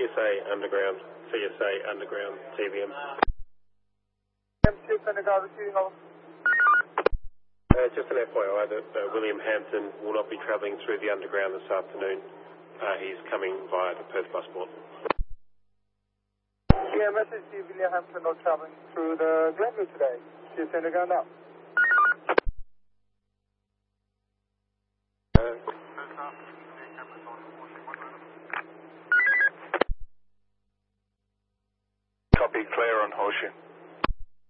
CSA Underground, TVM. M6 Underground receiving over. Just an FYI that William Hampton will not be travelling through the Underground this afternoon. He's coming via the Perth Busport. Yeah, message to William Hampton not travelling through the Glenview today. CSA Underground now. Copy, clear on Hoshin.